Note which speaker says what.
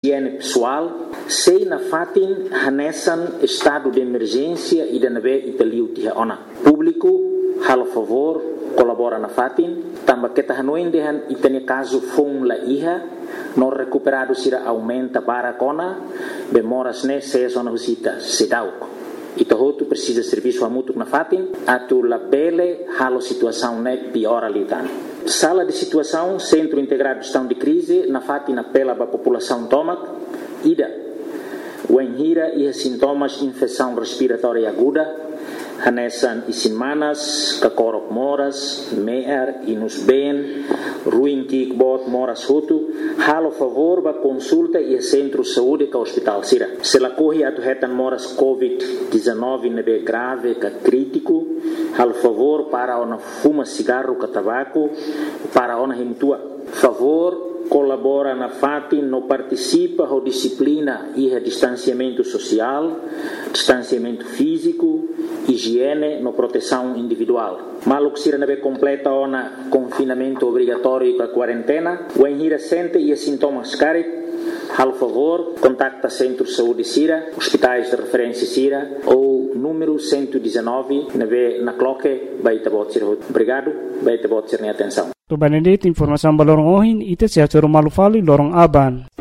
Speaker 1: higiene pessoal, sei na fatin hanesan estado de emergência e da nave italiu tiha ona. Público, halo favor, colabora na fatin, tamba kita hanuin dehan itani caso fung la iha, no recuperado sira aumenta baracona, bemoras ne se zona visita sedauco. Ito hotu precisa serviço amutuk na fatin, atu la bele halo situação ne piora litan. Sala de situação, Centro Integrado de Gestão de Crise, na fatin apela para a população tomac, ida, wenhira e sintomas infecção respiratória aguda, hanesan isinmanas, kakorok moras, meer, inus ben, ruim kikbot moras hutu, halo favor ba consulta e centro saúde ka hospital sira. Se la corre atu hetan moras COVID-19 nebe grave ka crítico, halo favor para ona fuma cigarro ka tabaco, para ona himtua. Favor colabora na fatin, no participa ou disciplina e distanciamento social, distanciamento físico, higiene, no proteção individual. Maluk sira nabe completa ona confinamento obrigatório com a quarentena, o enhira sente e sintomas carit, hal favor, contacta Centro de Saúde Sira, hospitais de referência Sira, ou número 119, na cloque, baita bot sira. Obrigado, baita bot sira nem atenção.
Speaker 2: To Benedict, informação balorong ohin, ite siya choro malufali lorong aban.